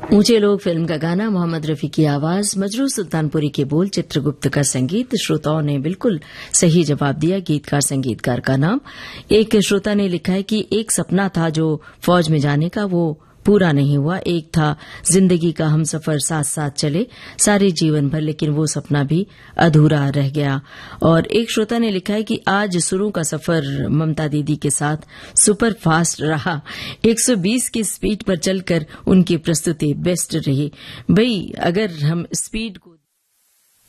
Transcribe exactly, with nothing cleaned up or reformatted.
ऊंचे लोग फिल्म का गाना, मोहम्मद रफी की आवाज, मजरू सुल्तानपुरी के बोल, चित्रगुप्त का संगीत। श्रोताओं ने बिल्कुल सही जवाब दिया। गीतकार संगीतकार का नाम। एक श्रोता ने लिखा है कि एक सपना था जो फौज में जाने का, वो पूरा नहीं हुआ। एक था जिंदगी का हम सफर साथ साथ चले सारे जीवन भर, लेकिन वो सपना भी अधूरा रह गया। और एक श्रोता ने लिखा है कि आज शुरू का सफर ममता दीदी के साथ सुपर फास्ट रहा। एक सौ बीस की स्पीड पर चलकर उनकी प्रस्तुति बेस्ट रही। भाई, अगर हम स्पीड को